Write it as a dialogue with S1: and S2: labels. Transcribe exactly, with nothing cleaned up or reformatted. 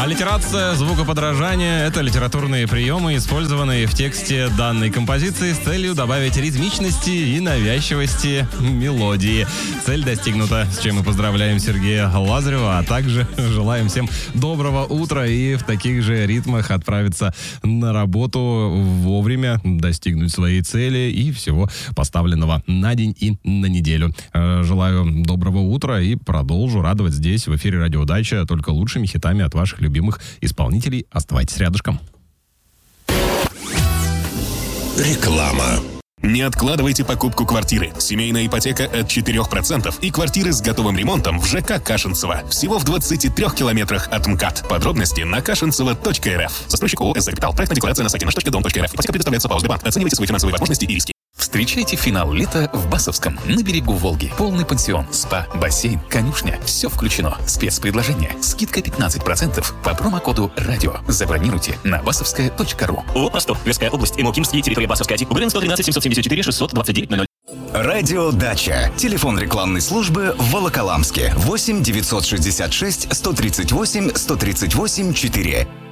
S1: Аллитерация, звукоподражание — это литературные приемы, использованные в тексте данной композиции с целью добавить ритмичности и навязчивости мелодии. Цель достигнута, с чем мы поздравляем Сергея Лазарева, а также желаем всем доброго утра и в таких же ритмах отправиться на работу вовремя, достигнуть своей цели и всего поставленного на день и на неделю. Желаю доброго утра и продолжу радовать здесь, в эфире «Радио Дача», только лучшими хитами от ваших любимых исполнителей. Оставайтесь рядышком.
S2: Реклама. Не откладывайте покупку квартиры. Семейная ипотека от четырех процентов и квартиры с готовым ремонтом в ЖК Кашинцево. Всего в двадцати трёх километрах от МКАД. Подробности на кашинцево точка эр эф. Застройщик ООО «СЗ Капитал». Проектная декларация на сайте наш точка дом точка эр эф. Ипотека предоставляется по ОСББанк. Оценивайте свои финансовые возможности и риски.
S3: Встречайте финал лета в Басовском, на берегу Волги. Полный пансион, спа, бассейн, конюшня. Все включено. Спецпредложение. Скидка пятнадцать процентов по промокоду «Радио». Забронируйте на басовская точка ру.
S4: ООО «Восток». Тверская область. Имокимский. Территория Басовская. УГРН сто тринадцать семьсот семьдесят четыре шестьсот двадцать девять ноль ноль.
S5: Радио Дача. Телефон рекламной службы в Волоколамске. восемь девятьсот шестьдесят шесть сто тридцать восемь сто тридцать восемь четыре.